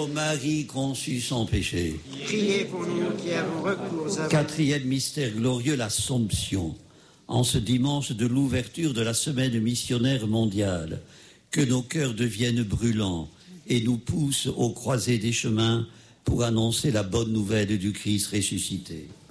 Marie conçue sans péché. Priez pour nous qui avons recours à vous. Quatrième mystère glorieux, l'Assomption. En ce dimanche de l'ouverture de la semaine missionnaire mondiale, que nos cœurs deviennent brûlants et nous poussent aux croisées des chemins pour annoncer la bonne nouvelle du Christ ressuscité.